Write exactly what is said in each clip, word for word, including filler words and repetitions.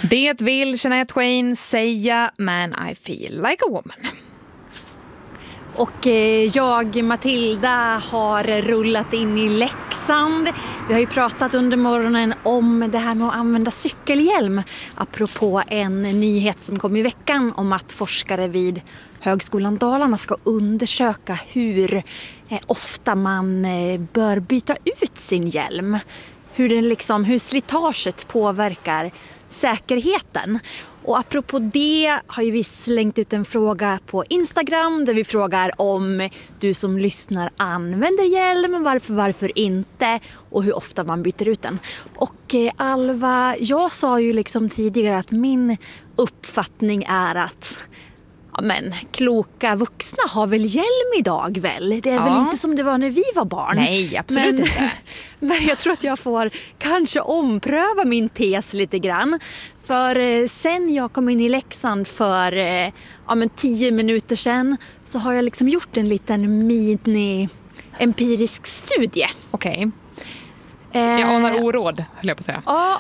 Det vill Shania Twain säga, man I feel like a woman. Och jag, Matilda, har rullat in i Leksand. Vi har ju pratat under morgonen om det här med att använda cykelhjälm. Apropå en nyhet som kom i veckan om att forskare vid Högskolan Dalarna ska undersöka hur ofta man bör byta ut sin hjälm. Hur, den liksom, hur slitaget påverkar säkerheten. Och apropå det har ju vi slängt ut en fråga på Instagram där vi frågar om du som lyssnar använder hjälm, varför, varför inte och hur ofta man byter ut den. Och Alva, jag sa ju liksom tidigare att min uppfattning är att ja, men kloka vuxna har väl hjälm idag väl? Det är ja. väl inte som det var när vi var barn? Nej, absolut men, inte. Men jag tror att jag får kanske ompröva min tes lite grann. För eh, sen jag kom in i Leksand för eh, ja, men tio minuter sedan så har jag liksom gjort en liten mini-empirisk studie. Okej. Okay. Eh, jag anar oråd, höll jag på att säga. Ja,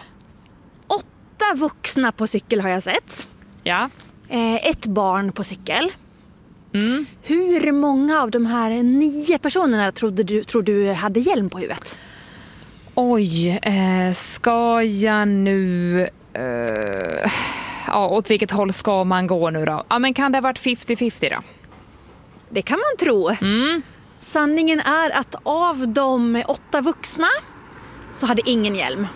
åtta vuxna på cykel har jag sett. Ja. Eh, ett barn på cykel. Mm. Hur många av de här nio personerna trodde du, tror du hade hjälm på huvudet? Oj, eh, ska jag nu... Eh, ja, åt vilket håll ska man gå nu då? Ja, men kan det ha varit femtio femtio då? Det kan man tro. Mm. Sanningen är att av de åtta vuxna så hade ingen hjälm.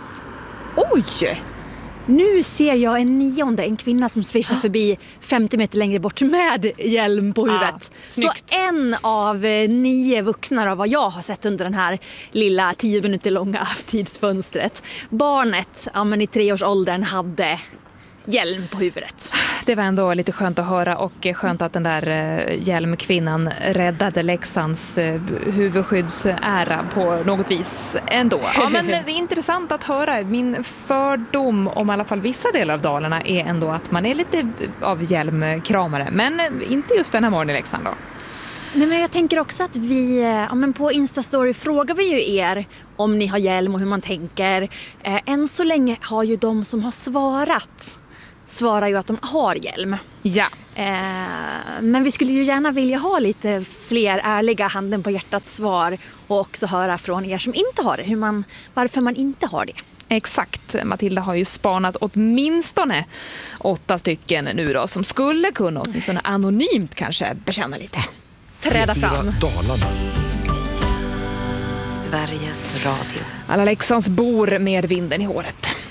Oj! Nu ser jag en nionde, en kvinna som svischar förbi femtio meter längre bort med hjälm på huvudet. Ah, så en av nio vuxna av vad jag har sett under den här lilla tio minuter långa tidsfönstret. Barnet ja, men i treårsåldern hade hjälm på huvudet. Det var ändå lite skönt att höra och skönt att den där eh, hjälmkvinnan räddade Leksands eh, huvudskyddsära på något vis ändå. Ja, men det är intressant att höra. Min fördom om i alla fall vissa delar av Dalarna är ändå att man är lite av hjälmkramare. Men eh, inte just den här morgonen i Leksand då. Nej, men jag tänker också att vi, ja, men på Instastory frågar vi ju er om ni har hjälm och hur man tänker. Eh, än så länge har ju de som har svarat svarar ju att de har hjälm. Ja. Eh, men vi skulle ju gärna vilja ha lite fler ärliga handen på hjärtat svar och också höra från er som inte har det, hur man, varför man inte har det. Exakt. Matilda har ju spanat åtminstone åtta stycken nu då som skulle kunna åtminstone anonymt kanske bekänna lite. Träda fram. Dalarna. Sveriges Radio. Alla Leksands bor med vinden i håret.